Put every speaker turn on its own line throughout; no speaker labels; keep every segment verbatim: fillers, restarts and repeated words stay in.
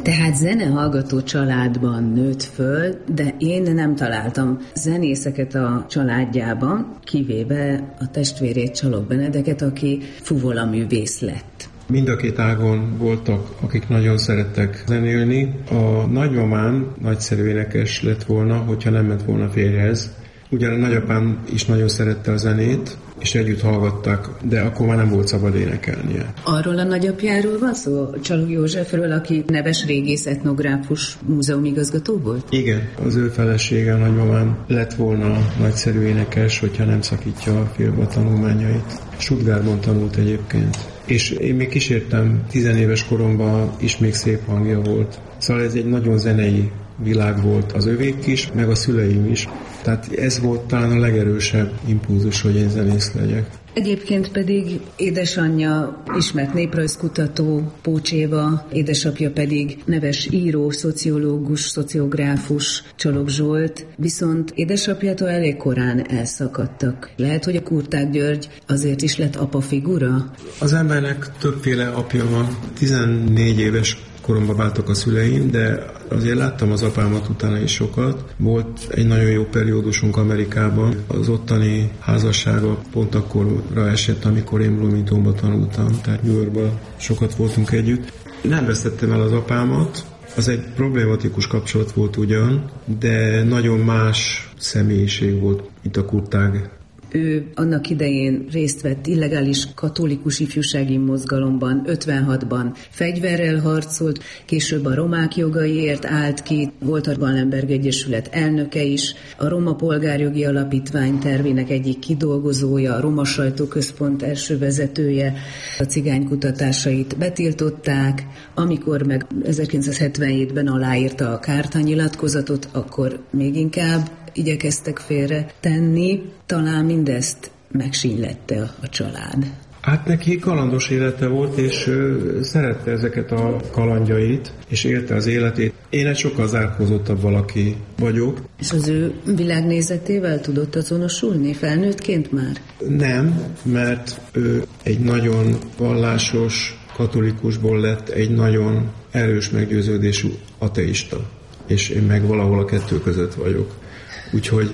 Tehát zenehallgató családban nőtt föl, de én nem találtam zenészeket a családjában, kivéve a testvérét, Csalog Benedeket, aki fuvolaművész lett.
Mind a két ágon voltak, akik nagyon szerettek zenélni. A nagymamám nagyszerű énekes lett volna, hogyha nem ment volna férjhez. Ugyan a nagyapám is nagyon szerette a zenét, és együtt hallgatták, de akkor már nem volt szabad énekelnie.
Arról a nagyapjáról van szó, Csalog Józsefről, aki neves régész etnográfus múzeumigazgató volt?
Igen, az ő felesége, nagymamám lett volna nagyszerű énekes, hogyha nem szakítja a félbe a tanulmányait. Stuttgartban tanult egyébként. És én még kísértem, tizenéves koromban is még szép hangja volt. Szóval ez egy nagyon zenei világ volt az övék is, meg a szüleim is. Tehát ez volt talán a legerősebb impulzus, hogy én zenész legyek.
Egyébként pedig édesanyja ismert néprajzkutató, Pócs Éva, édesapja pedig neves író, szociológus, szociográfus, Csalog Zsolt, viszont édesapjától elég korán elszakadtak. Lehet, hogy a Kurták György azért is lett apa figura?
Az embernek többféle apja van. tizennégy éves koromban váltak a szüleim, de azért láttam az apámat utána is sokat. Volt egy nagyon jó periódusunk Amerikában. Az ottani házassága pont akkorra esett, amikor én Bloomingtonban tanultam, tehát New Yorkban sokat voltunk együtt. Nem vesztettem el az apámat, az egy problématikus kapcsolat volt ugyan, de nagyon más személyiség volt, mint a Kurták.
Ő annak idején részt vett illegális katolikus ifjúsági mozgalomban, ötvenhatban fegyverrel harcolt, később a romák jogaiért állt ki, volt a Wallenberg Egyesület elnöke is, a Roma Polgárjogi Alapítvány tervének egyik kidolgozója, a Roma Sajtóközpont első vezetője, a cigánykutatásait betiltották, amikor meg ezerkilencszázhetvenhétben aláírta a Kárta nyilatkozatot, akkor még inkább igyekeztek félre tenni, talán mindezt megsínylette a család.
Hát neki kalandos élete volt, és ő szerette ezeket a kalandjait, és élte az életét. Én egy sokkal zárkózottabb valaki vagyok.
És az ő világnézetével tudott azonosulni felnőttként már?
Nem, mert ő egy nagyon vallásos katolikusból lett egy nagyon erős meggyőződésű ateista. És én meg valahol a kettő között vagyok. Úgyhogy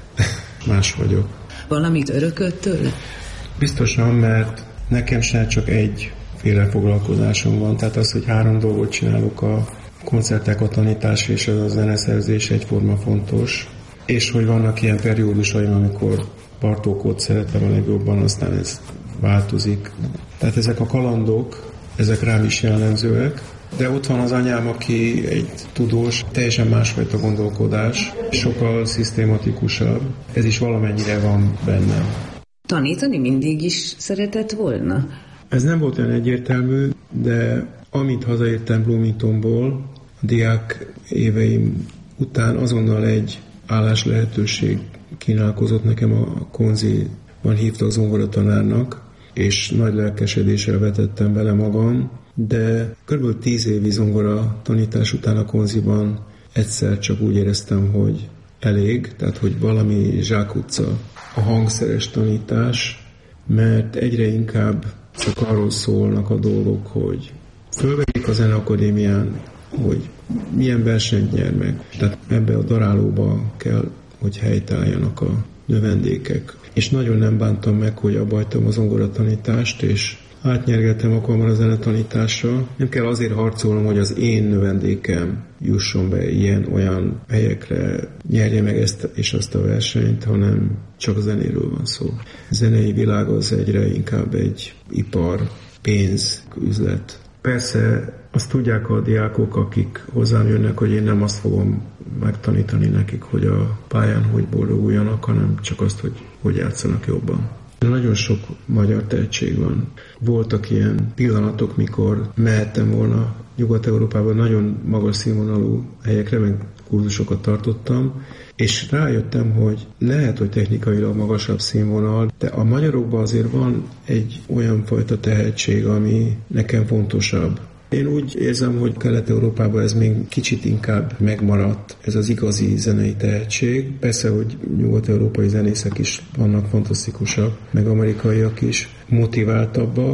más vagyok.
Valamit örökölt tőle?
Biztosan, mert nekem sem csak egyféle foglalkozásom van. Tehát az, hogy három dolgot csinálok, a koncertek, a tanítás és a zeneszerzés egyforma fontos. És hogy vannak ilyen periódusaim, amikor Bartókot szeretem a legjobban, aztán ez változik. Tehát ezek a kalandok, ezek rám is jellemzőek. De ott van az anyám, aki egy tudós, teljesen másfajta gondolkodás, sokkal szisztématikusabb. Ez is valamennyire van bennem.
Tanítani mindig is szeretett volna?
Ez nem volt olyan egyértelmű, de amint hazaértem Bloomingtonból, a diák éveim után azonnal egy állás lehetőség kínálkozott nekem, a Konziban hívtak zongoratanárnak, és nagy lelkesedéssel vetettem bele magam, de kb. tíz évi zongora tanítás után a Konziban egyszer csak úgy éreztem, hogy elég, tehát hogy valami zsákutca a hangszeres tanítás, mert egyre inkább csak arról szólnak a dolgok, hogy fölvegyék a Zeneakadémián, hogy milyen versenyt nyer meg. Tehát ebbe a darálóba kell, hogy helytálljanak a növendékek. És nagyon nem bántam meg, hogy abba hagytam a zongoratanítást, és átnyergeltem akkor már a zenetanításra. Nem kell azért harcolnom, hogy az én növendékem jusson be ilyen-olyan helyekre, nyerje meg ezt és azt a versenyt, hanem csak a zenéről van szó. A zenei világ az egyre inkább egy ipar, pénz, üzlet. Persze azt tudják a diákok, akik hozzám jönnek, hogy én nem azt fogom megtanítani nekik, hogy a pályán hogy boldoguljanak, hanem csak azt, hogy hogy játszanak jobban. Nagyon sok magyar tehetség van. Voltak ilyen pillanatok, mikor mehettem volna Nyugat-Európában, nagyon magas színvonalú helyekre, meg kurzusokat tartottam, és rájöttem, hogy lehet, hogy technikailag magasabb színvonal, de a magyarokban azért van egy olyan fajta tehetség, ami nekem fontosabb. Én úgy érzem, hogy Kelet-Európában ez még kicsit inkább megmaradt, ez az igazi zenei tehetség. Persze, hogy nyugat-európai zenészek is vannak fantasztikusak, meg amerikaiak is, motiváltabbak.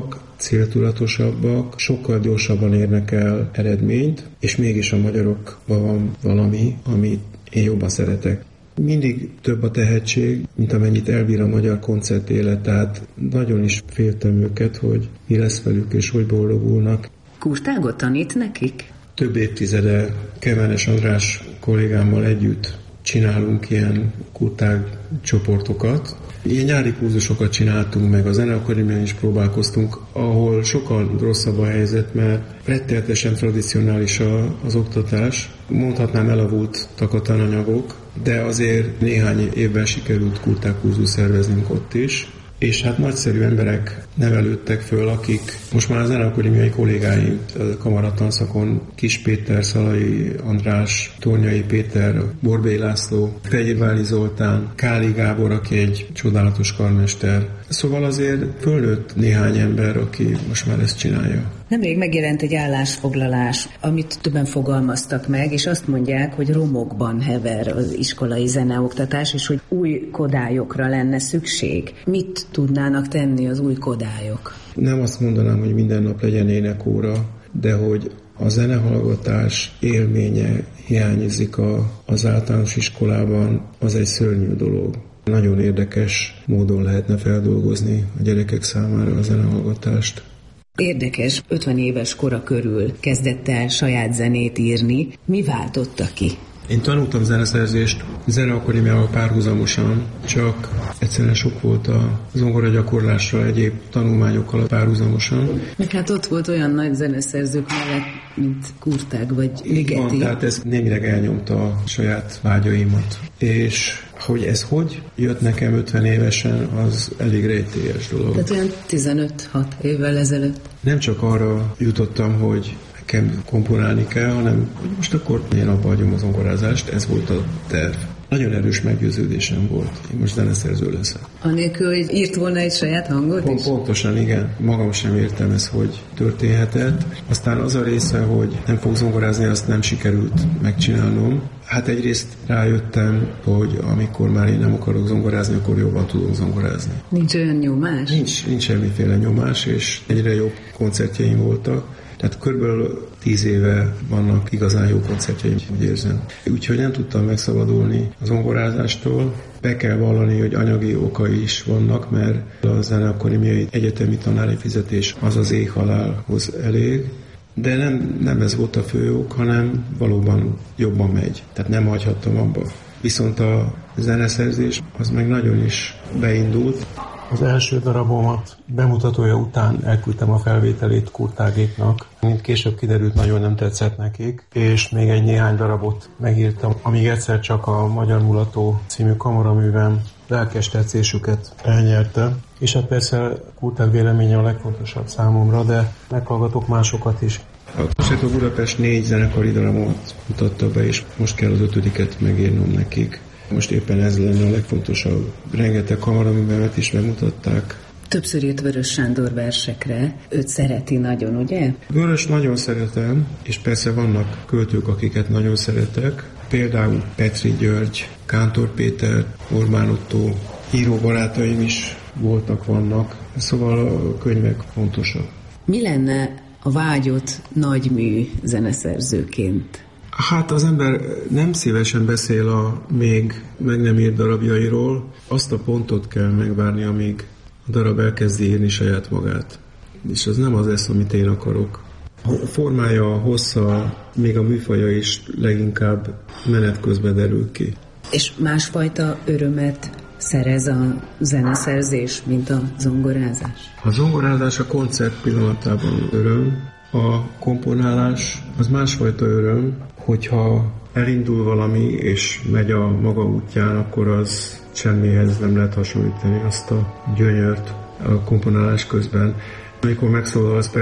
céltudatosabbak, sokkal gyorsabban érnek el eredményt, és mégis a magyarokban van valami, amit én jobban szeretek. Mindig több a tehetség, mint amennyit elbír a magyar koncertélet, tehát nagyon is féltem őket, hogy mi lesz velük, és hogy boldogulnak.
Kurtágot tanít nekik?
Több évtizede Kemenes András kollégámmal együtt csinálunk ilyen kurtág csoportokat. Ilyen nyári kurzusokat csináltunk meg, a Zeneakadémián is próbálkoztunk, ahol sokkal rosszabb a helyzet, mert rettenetesen tradicionális az oktatás. Mondhatnám, elavultak a tananyagok, de azért néhány évben sikerült kurtág kurzus szerveznünk ott is. És hát nagyszerű emberek nevelődtek föl, akik most már a zeneakadémiai kollégáim, a kamaratanszakon Kis Péter, Szalai András, Tornyai Péter, Borbély László, Fehérvári Zoltán, Káli Gábor, aki egy csodálatos karmester. Szóval azért fölnőtt néhány ember, aki most már ezt csinálja.
Nemrég megjelent egy állásfoglalás, amit többen fogalmaztak meg, és azt mondják, hogy romokban hever az iskolai zeneoktatás, és hogy új kodályokra lenne szükség. Mit tudnának tenni az új kodályok?
Nem azt mondanám, hogy minden nap legyen énekóra, de hogy a zenehallgatás élménye hiányozik a, az általános iskolában, az egy szörnyű dolog. Nagyon érdekes módon lehetne feldolgozni a gyerekek számára a zenehallgatást.
Érdekes, ötven éves kora körül kezdett el saját zenét írni. Mi váltotta ki?
Én tanultam zeneszerzést Zeneakadémiával párhuzamosan, csak egyszerűen sok volt a zongora gyakorlásra egyéb tanulmányokkal párhuzamosan.
Meg hát ott volt olyan nagy zeneszerzők mellett, mint Kurtág vagy Ligeti.
Van, tehát ez némileg elnyomta a saját vágyaimat. És hogy ez hogy jött nekem ötven évesen, az elég rejtélyes dolog.
Tehát olyan tizenöt-hat évvel ezelőtt.
Nem csak arra jutottam, hogy nekem komponálni kell, hanem hogy most akkor én abba hagyom az zongorázást, ez volt a terv. Nagyon erős meggyőződésem volt, én most zeneszerző leszek.
Anélkül, hogy írt volna egy saját hangot
Pont,
is?
Pontosan, igen. Magam sem értem ezt, hogy történhetett. Aztán az a része, hogy nem fog zongorázni, azt nem sikerült megcsinálnom. Hát egyrészt rájöttem, hogy amikor már én nem akarok zongorázni, akkor jobban tudok zongorázni.
Nincs olyan nyomás?
Nincs, nincs semmiféle nyomás, és egyre jobb koncertjeim voltak. Tehát körülbelül tíz éve vannak igazán jó koncertjeim, úgy érzem. Úgyhogy nem tudtam megszabadulni a zongorázástól. Be kell vallani, hogy anyagi okai is vannak, mert a zeneakadémiai egyetemi tanári fizetés az az éhhalálhoz elég. De nem, nem ez volt a fő ok, hanem valóban jobban megy. Tehát nem hagyhattam abba. Viszont a zeneszerzés az meg nagyon is beindult. Az első darabomat bemutatója után elküldtem a felvételét Kurtágéknak. Mint később kiderült, nagyon nem tetszett nekik, és még egy néhány darabot megírtam, amíg egyszer csak a Magyar Mulató című kamaraművem lelkes tetszésüket elnyerte. És hát persze Kurtág véleménye a legfontosabb számomra, de meghallgatok másokat is. A Concerto Budapest négy zenekari darabot mutatta be, és most kell az ötödiket megírnom nekik. Most éppen ez lenne a legfontosabb. Rengeteg kamaraművemet is bemutatták.
Többször írt Vörös Sándor versekre. Őt szereti nagyon, ugye?
Vörös nagyon szeretem, és persze vannak költők, akiket nagyon szeretek. Például Petri György, Kántor Péter, Orbán Ottó, író barátaim is voltak, vannak. Szóval a könyvek fontosak.
Mi lenne a vágyott nagymű zeneszerzőként?
Hát az ember nem szívesen beszél a még meg nem írt darabjairól, azt a pontot kell megvárni, amíg a darab elkezdi írni saját magát. És az nem az lesz, amit én akarok. A formája, a hossza, még a műfaja is leginkább menet közben derül ki.
És másfajta örömet szerez a zeneszerzés, mint a zongorázás?
A zongorázás a koncert pillanatában öröm, a komponálás az másfajta öröm, hogyha elindul valami és megy a maga útján, akkor az semmihez nem lehet hasonlítani azt a gyönyört a komponálás közben. Amikor megszólal, az